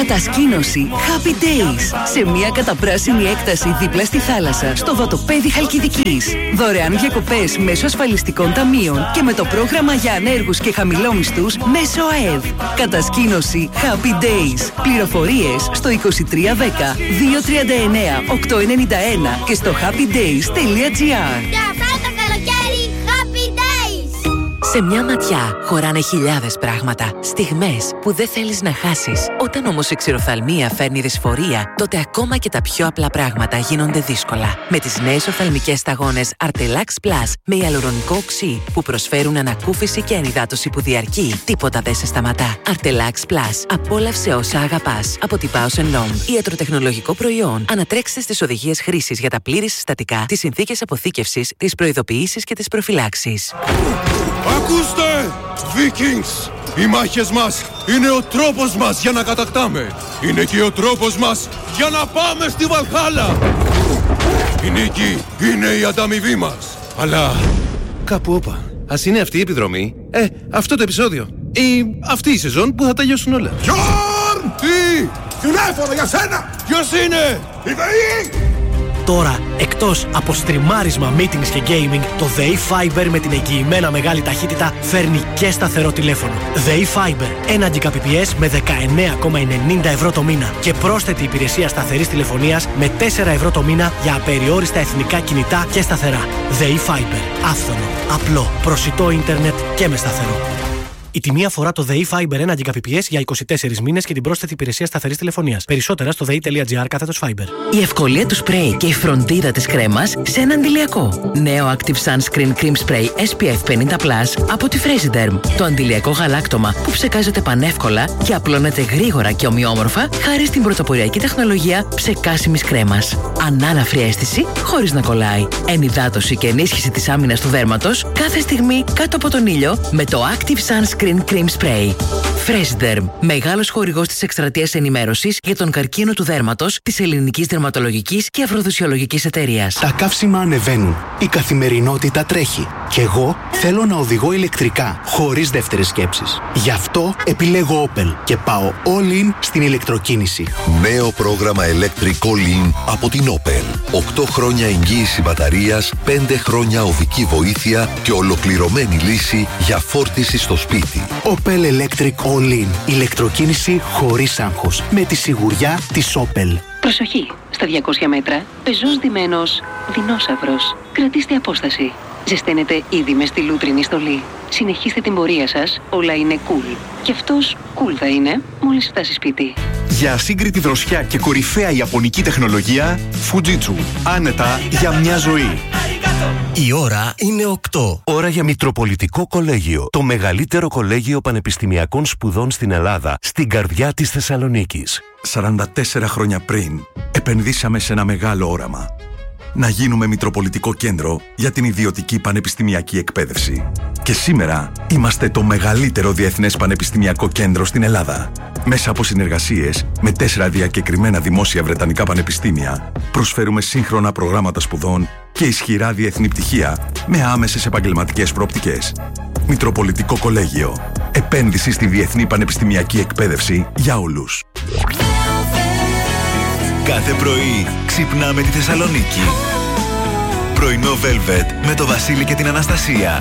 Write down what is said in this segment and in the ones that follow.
Κατασκήνωση Happy Days. Σε μια καταπράσινη έκταση δίπλα στη θάλασσα, στο Βατοπέδι Χαλκιδικής. Δωρεάν διακοπές μέσω ασφαλιστικών ταμείων και με το πρόγραμμα για ανέργους και χαμηλόμισθους μέσω ΑΕΔ. Κατασκήνωση Happy Days. Πληροφορίες στο 2310 239 891 και στο happydays.gr. Σε μια ματιά χωράνε χιλιάδες πράγματα, στιγμές που δεν θέλεις να χάσεις. Όταν όμως η ξηροφθαλμία φέρνει δυσφορία, τότε ακόμα και τα πιο απλά πράγματα γίνονται δύσκολα. Με τις νέες οφθαλμικές σταγόνες Artelax Plus με ιαλουρονικό οξύ που προσφέρουν ανακούφιση και ενυδάτωση που διαρκεί, τίποτα δεν σε σταματά. Artelax Plus. Απόλαυσε όσα αγαπάς. Από την Bausch & Lomb. Ιατροτεχνολογικό προϊόν. Ανατρέξτε στις οδηγίες χρήσης για τα πλήρη συστατικά, τις συνθήκες αποθήκευσης, τις προειδοποιήσεις και τις προφυλάξεις. Ακούστε! Vikings! Οι μάχες μας είναι ο τρόπος μας για να κατακτάμε. Είναι και ο τρόπος μας για να πάμε στη Βαλχάλα. Η νίκη είναι η ανταμοιβή μας. Αλλά κάπου όπα. Ας είναι αυτή η επιδρομή, αυτό το επεισόδιο ή αυτή η σεζόν που θα τελειώσουν όλα. Γιόρν! Τι! Τηλέφωνο για σένα! Ποιος είναι? Η ΔΕΗ! Τώρα, εκτός από στριμάρισμα, meetings και gaming, το ΔΕΗ Fiber με την εγγυημένα μεγάλη ταχύτητα φέρνει και σταθερό τηλέφωνο. ΔΕΗ Fiber, 1 Gbps με 19,90 ευρώ το μήνα και πρόσθετη υπηρεσία σταθερής τηλεφωνίας με 4 ευρώ το μήνα για απεριόριστα εθνικά κινητά και σταθερά. ΔΕΗ Fiber, άφθονο, απλό, προσιτό ίντερνετ και με σταθερό. Η τιμή αφορά το ΔΕΗ Fiber 1 Gbps για 24 μήνες και την πρόσθετη υπηρεσία σταθερής τηλεφωνίας. Περισσότερα στο dei.gr/Fiber. Η ευκολία του σπρέι και η φροντίδα της κρέμας σε ένα αντιλιακό. Νέο Active Sunscreen Cream Spray SPF 50+ από τη Fresiderm. Το αντιλιακό γαλάκτωμα που ψεκάζεται πανεύκολα και απλώνεται γρήγορα και ομοιόμορφα χάρη στην πρωτοποριακή τεχνολογία ψεκάσιμης κρέμας. Ανάλαφρη αίσθηση χωρίς να κολλάει. Ενυδάτωση και ενίσχυση της άμυνας του δέρματος κάθε στιγμή κάτω από τον ήλιο με το Active Sunscreen Cream Spray. Fresiderm, μεγάλος χορηγός της εκστρατείας ενημέρωσης για τον καρκίνο του δέρματος της Ελληνικής Δερματολογικής και Αφροδισιολογικής Εταιρείας. Τα καύσιμα ανεβαίνουν. Η καθημερινότητα τρέχει. Κι εγώ θέλω να οδηγώ ηλεκτρικά, χωρίς δεύτερες σκέψεις. Γι' αυτό επιλέγω Opel και πάω all in στην ηλεκτροκίνηση. Νέο πρόγραμμα Electric All In από την Opel. 8 χρόνια εγγύηση μπαταρίας, 5 χρόνια οδική βοήθεια και ολοκληρωμένη λύση για φόρτιση στο σπίτι. Opel Electric All In. Ηλεκτροκίνηση χωρίς άγχος. Με τη σιγουριά της Opel. Προσοχή! Στα 200 μέτρα, πεζός ντυμένος δεινόσαυρος. Κρατήστε απόσταση. Ζεσταίνετε ήδη με στη λούτρινη στολή. Συνεχίστε την πορεία σας, όλα είναι cool. Και αυτός cool θα είναι μόλις φτάσει σπίτι. Για ασύγκριτη δροσιά και κορυφαία ιαπωνική τεχνολογία, Fujitsu. Άνετα για μια ζωή. Η ώρα είναι 8. Ώρα για Μητροπολιτικό Κολέγιο. Το μεγαλύτερο κολέγιο πανεπιστημιακών σπουδών στην Ελλάδα, στην καρδιά της Θεσσαλονίκης. 44 χρόνια πριν, επενδύσαμε σε ένα μεγάλο όραμα. Να γίνουμε Μητροπολιτικό Κέντρο για την ιδιωτική πανεπιστημιακή εκπαίδευση. Και σήμερα είμαστε το μεγαλύτερο διεθνές πανεπιστημιακό κέντρο στην Ελλάδα. Μέσα από συνεργασίες με 4 διακεκριμένα δημόσια βρετανικά πανεπιστήμια, προσφέρουμε σύγχρονα προγράμματα σπουδών και ισχυρά διεθνή πτυχία με άμεσες επαγγελματικές προοπτικές. Μητροπολιτικό Κολέγιο. Επένδυση στη διεθνή πανεπιστημιακή εκπαίδευση για όλους. Κάθε πρωί ξυπνάμε τη Θεσσαλονίκη. Πρωινό Velvet με το Βασίλη και την Αναστασία.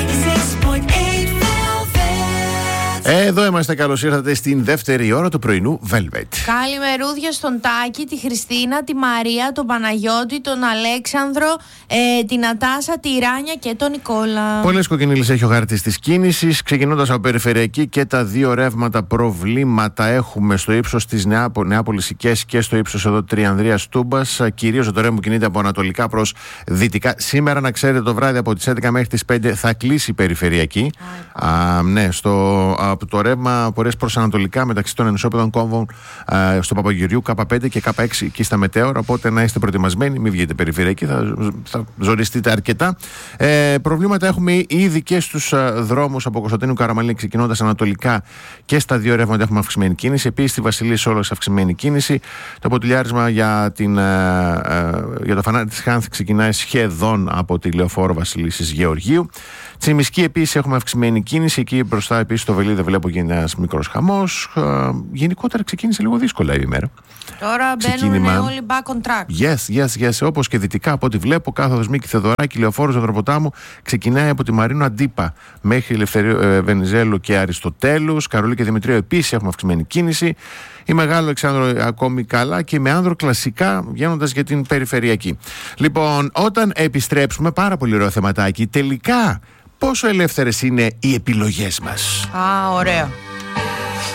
Εδώ είμαστε, καλώς ήρθατε στην δεύτερη ώρα του πρωινού Velvet. Καλημερούδια στον Τάκη, τη Χριστίνα, τη Μαρία, τον Παναγιώτη, τον Αλέξανδρο, την Νατάσα, τη Ράνια και τον Νικόλα. Πολλές κοκκινίλες έχει ο χάρτης της κίνησης. Ξεκινώντας από περιφερειακή, και τα δύο ρεύματα προβλήματα έχουμε στο ύψος της Νεάπολης Οικές και στο ύψος εδώ Τριανδρίας Τούμπας. Κυρίως το ρεύμα κινείται από ανατολικά προς δυτικά. Σήμερα, να ξέρετε, το βράδυ από τις 11 μέχρι τις 5 θα κλείσει η περιφερειακή. Ναι, το ρεύμα πορείας προς ανατολικά μεταξύ των ενισόπεδων κόμβων στο Παπαγγελιού K5 και K6 εκεί στα Μετέωρα. Οπότε να είστε προετοιμασμένοι, μην βγείτε περιφερειακή, θα ζοριστείτε αρκετά. Προβλήματα έχουμε ήδη και στους δρόμους από Κωνσταντίνου Καραμαλή ξεκινώντας ανατολικά, και στα δύο ρεύματα έχουμε αυξημένη κίνηση. Επίσης στη Βασιλής όλος αυξημένη κίνηση. Το ποτηλιάρισμα για το φανάρι της Χάνθη ξεκινάει σχεδόν από τη Λεωφόρο Βασιλίσσης Γεωργίου. Τσιμισκή επίσης έχουμε αυξημένη κίνηση. Εκεί μπροστά επίσης στο Βελίδευρο βλέπω γίνεται ένας μικρός χαμός. Γενικότερα ξεκίνησε λίγο δύσκολα η ημέρα. Τώρα μπαίνουν όλοι back on track. Yes. Όπως και δυτικά από ό,τι βλέπω, κάθοδος Μίκη Θεοδωράκη, Λεωφόρος Ανδροποτάμου, ξεκινάει από τη Μαρίνο Αντίπα μέχρι Ελευθερίου Βενιζέλου και Αριστοτέλους. Καρολή και Δημητρίου επίσης έχουμε αυξημένη κίνηση. Η Μεγάλο Αλεξάνδρο ακόμη καλά και με Άνδρο κλασικά βγαίνοντας για την περιφερειακή. Λοιπόν, όταν επιστρέψουμε, πάρα πολύ ωραίο θεματάκι. Τελικά, πόσο ελεύθερες είναι οι επιλογές μας? Ωραία.